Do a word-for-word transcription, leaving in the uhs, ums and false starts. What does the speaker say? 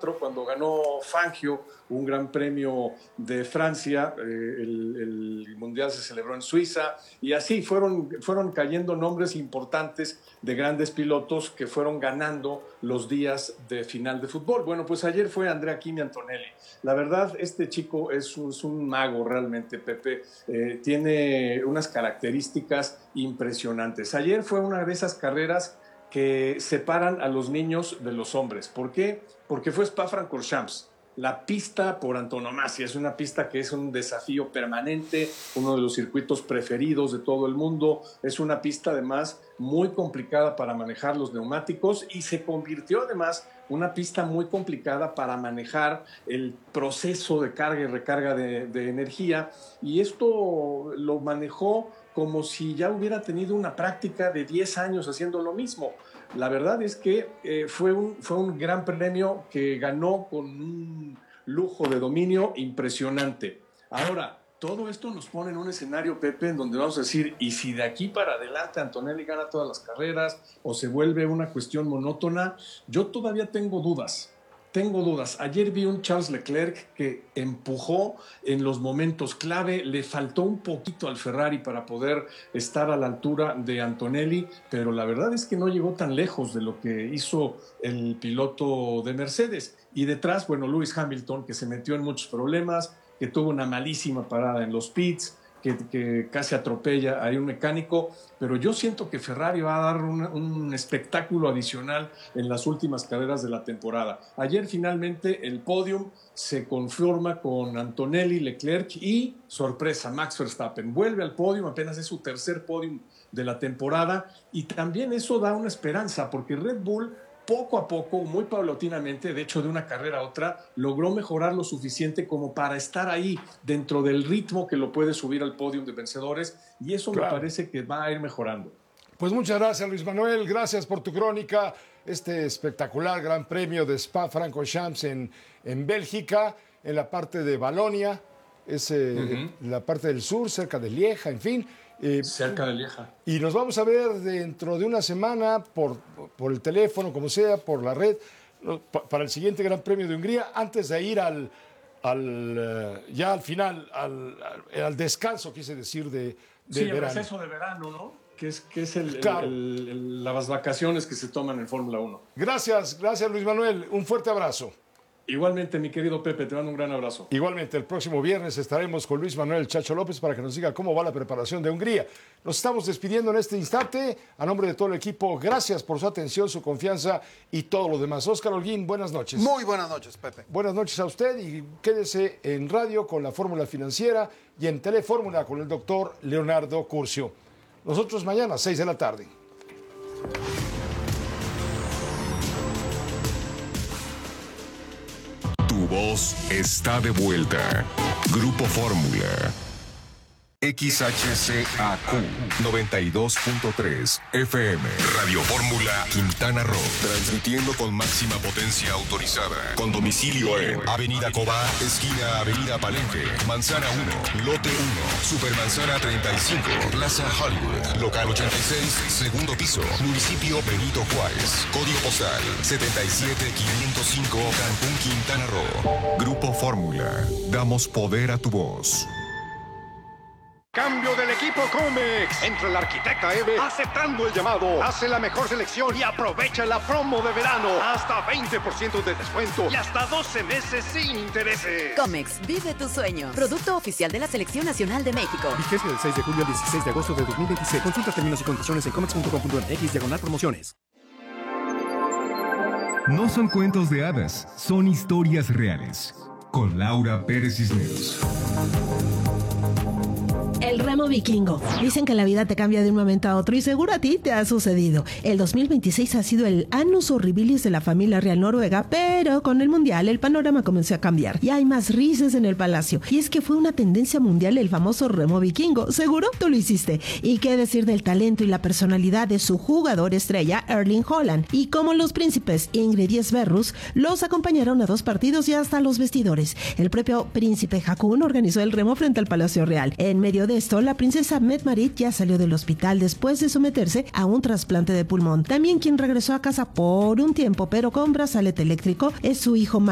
cuatro, cuando ganó Fangio un gran premio de Francia, eh, el, el Mundial se celebró en Suiza, y así fueron, fueron cayendo nombres importantes de grandes pilotos que fueron ganando los días de final de fútbol. Bueno, pues ayer fue Andrea Kimi Antonelli. La verdad, este chico es un, es un mago realmente, Pepe. Eh, tiene unas características impresionantes. Ayer fue una de esas carreras que separan a los niños de los hombres. ¿Por qué? Porque fue Spa-Francorchamps, la pista por antonomasia. Es una pista que es un desafío permanente, uno de los circuitos preferidos de todo el mundo. Es una pista además muy complicada para manejar los neumáticos y se convirtió además una pista muy complicada para manejar el proceso de carga y recarga de, de energía, y esto lo manejó como si ya hubiera tenido una práctica de diez años haciendo lo mismo. La verdad es que eh, fue, un, fue un gran premio que ganó con un lujo de dominio impresionante. Ahora, todo esto nos pone en un escenario, Pepe, en donde vamos a decir, ¿y si de aquí para adelante Antonelli gana todas las carreras o se vuelve una cuestión monótona? Yo todavía tengo dudas. Tengo dudas. Ayer vi un Charles Leclerc que empujó en los momentos clave, le faltó un poquito al Ferrari para poder estar a la altura de Antonelli, pero la verdad es que no llegó tan lejos de lo que hizo el piloto de Mercedes. Y detrás, bueno, Lewis Hamilton, que se metió en muchos problemas, que tuvo una malísima parada en los pits, que, que casi atropella a un mecánico, pero yo siento que Ferrari va a dar un, un espectáculo adicional en las últimas carreras de la temporada. Ayer finalmente el podium se conforma con Antonelli, Leclerc y, sorpresa, Max Verstappen. Vuelve al podium, apenas es su tercer podium de la temporada, y también eso da una esperanza, porque Red Bull poco a poco, muy paulatinamente, de hecho de una carrera a otra, logró mejorar lo suficiente como para estar ahí dentro del ritmo que lo puede subir al podio de vencedores, y eso claro, me parece que va a ir mejorando. Pues muchas gracias, Luis Manuel, gracias por tu crónica, este espectacular Gran Premio de Spa-Francorchamps en, en Bélgica, en la parte de Valonia, es eh, uh-huh. la parte del sur, cerca de Lieja, en fin. Eh, Cerca de Lieja. Y nos vamos a ver dentro de una semana por, por el teléfono, como sea, por la red, para el siguiente Gran Premio de Hungría, antes de ir al, al uh, ya al final, al, al, al descanso, quise decir, de, de sí, verano. el receso de verano, ¿no? Que es, que es el, claro. el, el, el, las vacaciones que se toman en Fórmula uno. Gracias, gracias Luis Manuel, un fuerte abrazo. Igualmente, mi querido Pepe, te mando un gran abrazo. Igualmente, el próximo viernes estaremos con Luis Manuel Chacho López para que nos diga cómo va la preparación de Hungría. Nos estamos despidiendo en este instante. A nombre de todo el equipo, gracias por su atención, su confianza y todo lo demás. Óscar Holguín, buenas noches. Muy buenas noches, Pepe. Buenas noches a usted y quédese en radio con la Fórmula Financiera y en Telefórmula con el doctor Leonardo Curcio. Nosotros mañana, seis de la tarde. Tu voz está de vuelta. Grupo Fórmula. X H C A Q noventa y dos punto tres F M. Radio Fórmula Quintana Roo. Transmitiendo con máxima potencia autorizada. Con domicilio en Avenida Cobá, esquina Avenida Palenque, Manzana uno, Lote uno, Supermanzana treinta y cinco, Plaza Hollywood, Local ochenta y seis, segundo piso, Municipio Benito Juárez. Código postal setenta y siete quinientos cinco, Cancún, Quintana Roo. Grupo Fórmula. Damos poder a tu voz. Cambio del equipo Comex. Entra el arquitecta Eve aceptando el llamado. Hace la mejor selección y aprovecha la promo de verano. Hasta veinte por ciento de descuento y hasta doce meses sin intereses. Comex, vive tu sueño. Producto oficial de la Selección Nacional de México. Vigencia del seis de julio al dieciséis de agosto de dos mil veintiséis. Consulta términos y condiciones en comex punto com punto m x diagonal promociones. No son cuentos de hadas, son historias reales. Con Laura Pérez Cisneros. El remo vikingo. Dicen que la vida te cambia de un momento a otro y seguro a ti te ha sucedido. El dos mil veintiséis ha sido el annus horribilis de la familia real noruega, pero con el mundial el panorama comenzó a cambiar y hay más risas en el palacio. Y es que fue una tendencia mundial el famoso remo vikingo. Seguro tú lo hiciste. Y qué decir del talento y la personalidad de su jugador estrella Erling Haaland. Y como los príncipes Ingrid y Sverrus los acompañaron a dos partidos y hasta los vestidores. El propio príncipe Haakon organizó el remo frente al Palacio Real. En medio de esto, la princesa Mette-Marit ya salió del hospital después de someterse a un trasplante de pulmón. También quien regresó a casa por un tiempo, pero con brazalete eléctrico, es su hijo